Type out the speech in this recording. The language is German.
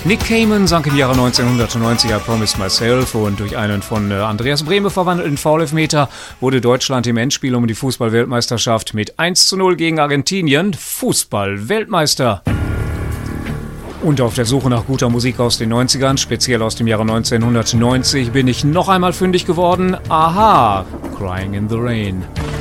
Nick Kamen sang im Jahre 1990 I Promised Myself und durch einen von Andreas Brehme verwandelten Foul-Elfmeter wurde Deutschland im Endspiel um die Fußball-Weltmeisterschaft mit 1:0 gegen Argentinien Fußball-Weltmeister. Und auf der Suche nach guter Musik aus den 90ern, speziell aus dem Jahre 1990, bin ich noch einmal fündig geworden. Aha, Crying in the Rain.